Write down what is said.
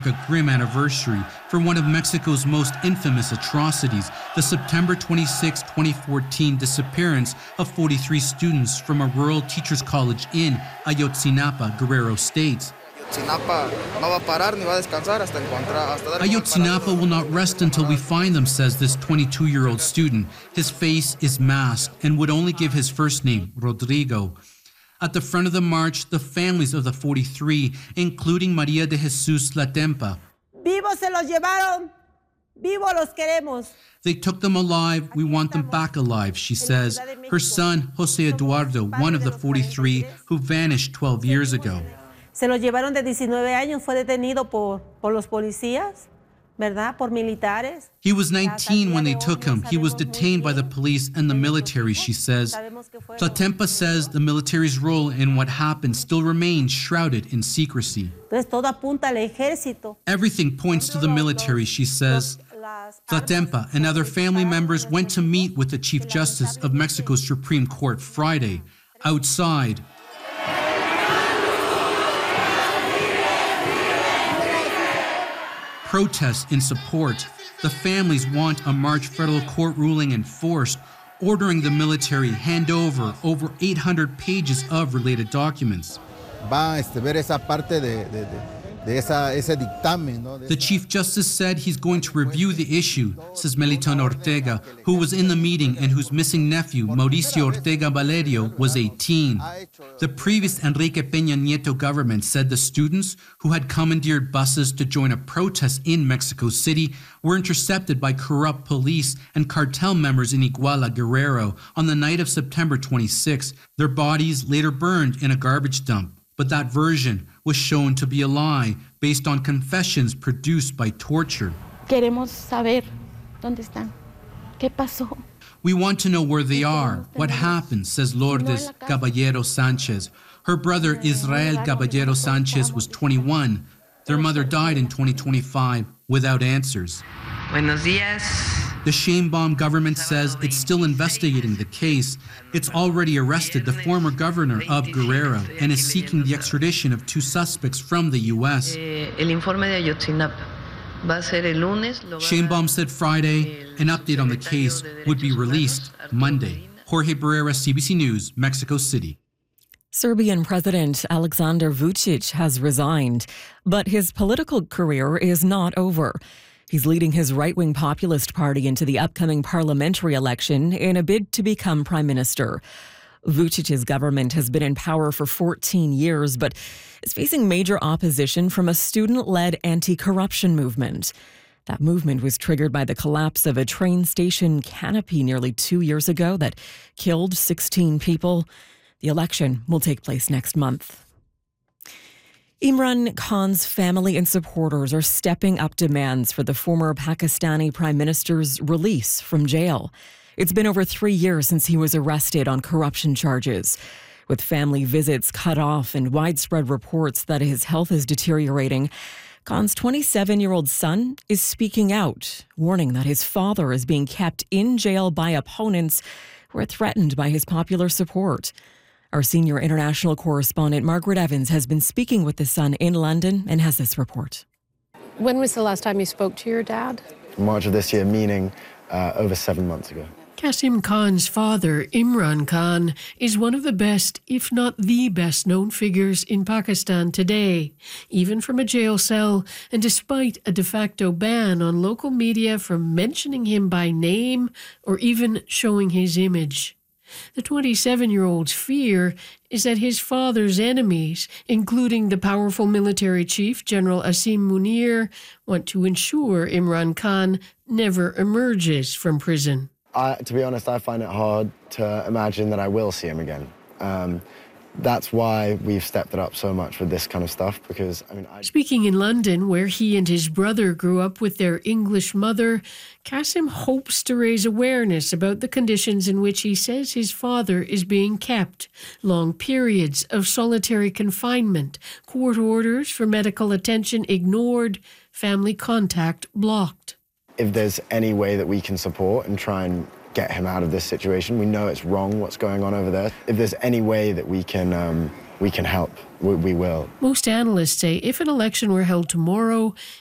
A grim anniversary for one of Mexico's most infamous atrocities, the September 26, 2014 disappearance of 43 students from a rural teachers' college in Ayotzinapa, Guerrero State. Ayotzinapa will not rest until we find them, says this 22-year-old student. His face is masked and would only give his first name, Rodrigo. At the front of the march, the families of the 43, including Maria de Jesus Latempa. Vivos se los llevaron, vivos los queremos. They took them alive, we want them back alive, she says. Her son, Jose Eduardo, one of the 43 who vanished 12 years ago. Se los llevaron de 19 años, fue detenido por los policías, ¿verdad? Por militares. He was 19 when they took him. He was detained by the police and the military, she says. Latempa says the military's role in what happened still remains shrouded in secrecy. Everything points to the military, she says. Latempa and other family members went to meet with the Chief Justice of Mexico's Supreme Court Friday. Outside, protests in support. The families want a March federal court ruling enforced, ordering the military hand over 800 pages of related documents. The Chief Justice said he's going to review the issue, says Melitón Ortega, who was in the meeting and whose missing nephew, Mauricio Ortega Valerio, was 18. The previous Enrique Peña Nieto government said the students, who had commandeered buses to join a protest in Mexico City, were intercepted by corrupt police and cartel members in Iguala, Guerrero, on the night of September 26. Their bodies later burned in a garbage dump. But that version was shown to be a lie based on confessions produced by torture. Queremos saber dónde están. ¿Qué pasó? We want to know where they are, what happened, says Lourdes Caballero Sanchez. Her brother Israel Caballero Sanchez was 21. Their mother died in 2025 without answers. Buenos días. The Sheinbaum government says it's still investigating the case. It's already arrested the former governor of Guerrero and is seeking the extradition of 2 suspects from the U.S. Sheinbaum said Friday an update on the case would be released Monday. Jorge Barrera, CBC News, Mexico City. Serbian President Aleksandar Vučić has resigned, but his political career is not over. He's leading his right-wing populist party into the upcoming parliamentary election in a bid to become prime minister. Vučić's government has been in power for 14 years, but is facing major opposition from a student-led anti-corruption movement. That movement was triggered by the collapse of a train station canopy nearly 2 years ago that killed 16 people. The election will take place next month. Imran Khan's family and supporters are stepping up demands for the former Pakistani Prime Minister's release from jail. It's been over 3 years since he was arrested on corruption charges. With family visits cut off and widespread reports that his health is deteriorating, Khan's 27-year-old son is speaking out, warning that his father is being kept in jail by opponents who are threatened by his popular support. Our senior international correspondent, Margaret Evans, has been speaking with the son in London and has this report. When was the last time you spoke to your dad? March of this year, meaning over 7 months ago. Qasim Khan's father, Imran Khan, is one of the best, if not the best known figures in Pakistan today, even from a jail cell, and despite a de facto ban on local media from mentioning him by name or even showing his image. The 27-year-old's fear is that his father's enemies, including the powerful military chief, General Asim Munir, want to ensure Imran Khan never emerges from prison. To be honest, I find it hard to imagine that I will see him again. That's why we've stepped it up so much with this kind of stuff, because, Speaking in London, where he and his brother grew up with their English mother, Qasim hopes to raise awareness about the conditions in which he says his father is being kept. Long periods of solitary confinement, court orders for medical attention ignored, family contact blocked. If there's any way that we can support and try and get him out of this situation, we know it's wrong what's going on over there. If there's any way that we can we can help, we will. Most analysts say if an election were held tomorrow,